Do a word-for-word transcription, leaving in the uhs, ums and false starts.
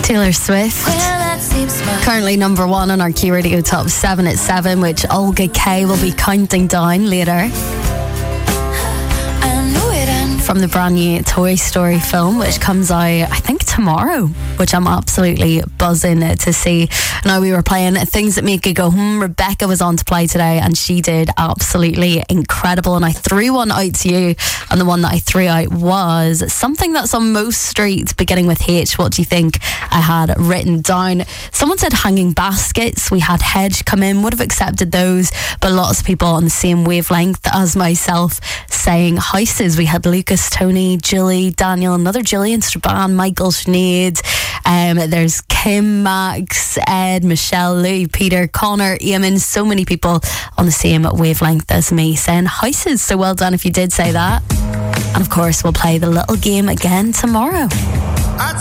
Taylor Swift. Currently number one on our Q Radio Top seven at seven, which Olga K will be counting down later. From the brand new Toy Story film, which comes out, I think, tomorrow, which I'm absolutely buzzing to see. Now, we were playing Things That Make You Go Hmm. Rebecca was on to play today, and she did absolutely incredible. And I threw one out to you, and the one that I threw out was something that's on most streets beginning with H. What do you think I had written down? Someone said hanging baskets. We had Hedge come in, would have accepted those, but lots of people on the same wavelength as myself saying houses. We had Lucas, Tony, Julie, Daniel, another Gillian, Straban, Michael, Sinead. Um, there's Kim, Max, Ed, Michelle, Lou, Peter, Connor, Eamon. So many people on the same wavelength as me saying houses. So well done if you did say that. And of course, we'll play the little game again tomorrow.